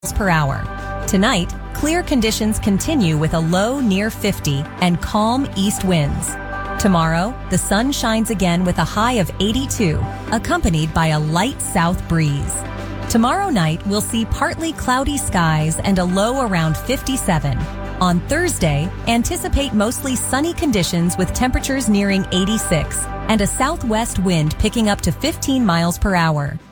per hour. Tonight, clear conditions continue with a low near 50 and calm east winds. Tomorrow, the sun shines again with a high of 82, accompanied by a light south breeze. Tomorrow night, we'll see partly cloudy skies and a low around 57. On Thursday, anticipate mostly sunny conditions with temperatures nearing 86 and a southwest wind picking up to 15 miles per hour.